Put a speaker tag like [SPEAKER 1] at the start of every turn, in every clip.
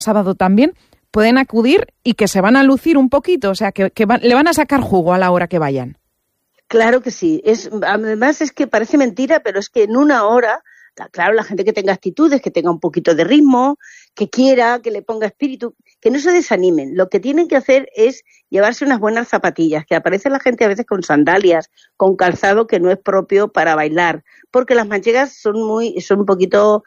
[SPEAKER 1] sábado también, pueden acudir y que se van a lucir un poquito, o sea, que le van a sacar jugo a la hora que vayan.
[SPEAKER 2] Claro que sí. Además es que parece mentira, pero es que en una hora, claro, la gente que tenga actitudes, que tenga un poquito de ritmo, que quiera, que le ponga espíritu, que no se desanimen. Lo que tienen que hacer es llevarse unas buenas zapatillas, que aparece la gente a veces con sandalias, con calzado que no es propio para bailar, porque las manchegas son un poquito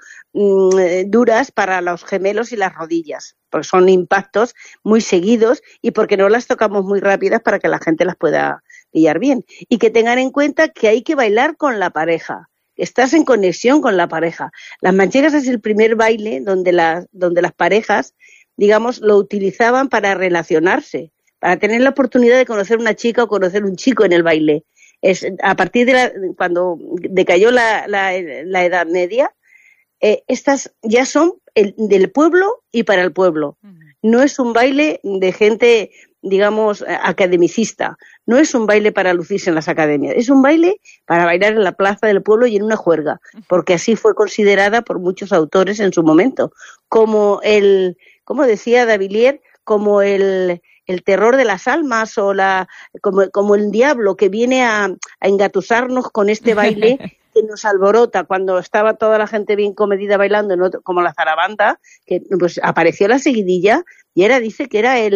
[SPEAKER 2] duras para los gemelos y las rodillas, porque son impactos muy seguidos y porque no las tocamos muy rápidas para que la gente las pueda pillar bien. Y que tengan en cuenta que hay que bailar con la pareja. Estás en conexión con la pareja. Las manchegas es el primer baile donde las parejas, digamos, lo utilizaban para relacionarse, para tener la oportunidad de conocer una chica o conocer un chico en el baile. Es a partir de cuando decayó la Edad Media, estas ya son del pueblo y para el pueblo. No es un baile de gente, digamos, academicista. No es un baile para lucirse en las academias. Es un baile para bailar en la plaza del pueblo y en una juerga, porque así fue considerada por muchos autores en su momento, como decía Davilliers, como el terror de las almas o como el diablo que viene a engatusarnos con este baile que nos alborota cuando estaba toda la gente bien comedida bailando, como la zarabanda, que pues apareció la seguidilla y dice que era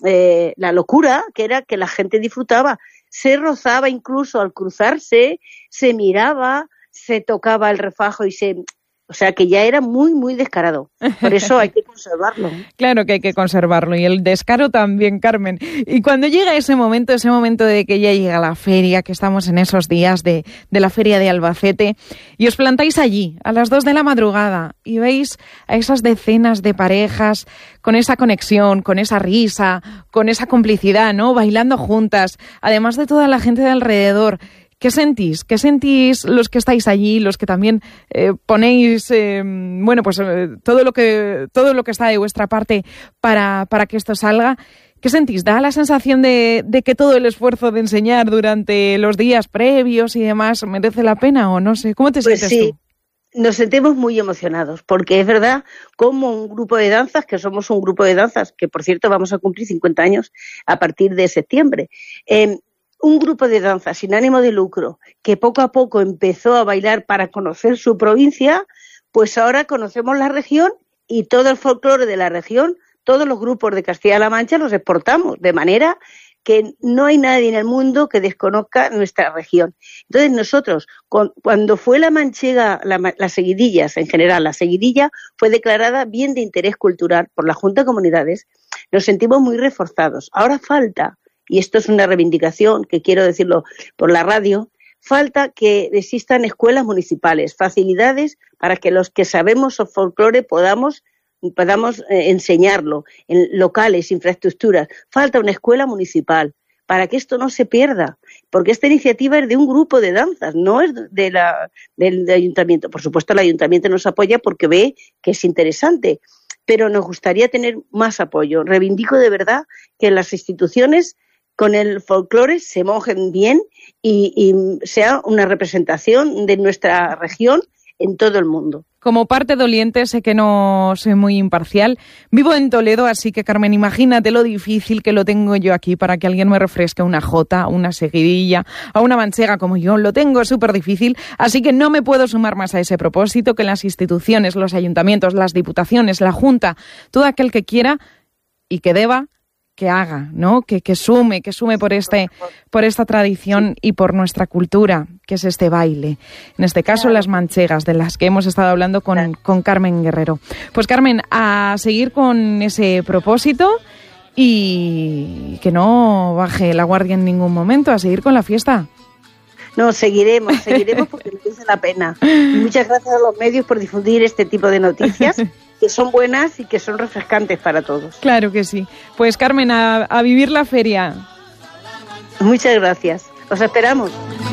[SPEAKER 2] la locura, que era que la gente disfrutaba, se rozaba incluso al cruzarse, se miraba, se tocaba el refajo o sea que ya era muy, muy descarado. Por eso hay que conservarlo.
[SPEAKER 1] Claro que hay que conservarlo. Y el descaro también, Carmen. Y cuando llega ese momento de que ya llega la feria, que estamos en esos días de la feria de Albacete, y os plantáis allí a las 2 de la madrugada y veis a esas decenas de parejas con esa conexión, con esa risa, con esa complicidad, ¿no? Bailando juntas, además de toda la gente de alrededor. ¿Qué sentís? ¿Qué sentís los que estáis allí, los que también ponéis, todo lo que está de vuestra parte para que esto salga? ¿Qué sentís? ¿Da la sensación de que todo el esfuerzo de enseñar durante los días previos y demás merece la pena o no sé? ¿Cómo te sientes tú?
[SPEAKER 2] Nos sentimos muy emocionados, porque es verdad, como un grupo de danzas, que somos un grupo de danzas, que por cierto vamos a cumplir 50 años a partir de septiembre, un grupo de danza sin ánimo de lucro que poco a poco empezó a bailar para conocer su provincia, pues ahora conocemos la región y todo el folclore de la región, todos los grupos de Castilla-La Mancha los exportamos, de manera que no hay nadie en el mundo que desconozca nuestra región. Entonces nosotros, cuando fue la manchega, las seguidillas en general, la seguidilla fue declarada bien de interés cultural por la Junta de Comunidades, nos sentimos muy reforzados. Ahora falta, y esto es una reivindicación que quiero decirlo por la radio, falta que existan escuelas municipales, facilidades para que los que sabemos folclore podamos enseñarlo en locales, infraestructuras. Falta una escuela municipal para que esto no se pierda, porque esta iniciativa es de un grupo de danzas, no es del ayuntamiento. Por supuesto, el ayuntamiento nos apoya porque ve que es interesante, pero nos gustaría tener más apoyo. Reivindico de verdad que las instituciones con el folclore se mojen bien y sea una representación de nuestra región en todo el mundo.
[SPEAKER 1] Como parte doliente, sé que no soy muy imparcial. Vivo en Toledo, así que, Carmen, imagínate lo difícil que lo tengo yo aquí para que alguien me refresque una jota, una seguidilla, a una manchega como yo. Lo tengo súper difícil, así que no me puedo sumar más a ese propósito, que las instituciones, los ayuntamientos, las diputaciones, la Junta, todo aquel que quiera y que deba, que haga, ¿no? Que sume por esta tradición y por nuestra cultura, que es este baile. En este caso, las manchegas, de las que hemos estado hablando con Carmen Guerrero. Pues, Carmen, a seguir con ese propósito y que no baje la guardia en ningún momento, a seguir con la fiesta.
[SPEAKER 2] No, seguiremos porque merece la pena. Y muchas gracias a los medios por difundir este tipo de noticias, que son buenas y que son refrescantes para todos.
[SPEAKER 1] Claro que sí. Pues, Carmen, a vivir la feria.
[SPEAKER 2] Muchas gracias. Os esperamos.